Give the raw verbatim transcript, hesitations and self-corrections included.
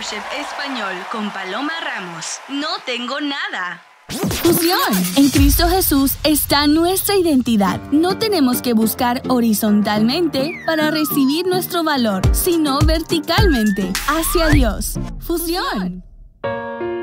MasterChef Español con Paloma Ramos. No tengo nada. Fusión. En Cristo Jesús está nuestra identidad. No tenemos que buscar horizontalmente para recibir nuestro valor, sino verticalmente hacia Dios. Fusión.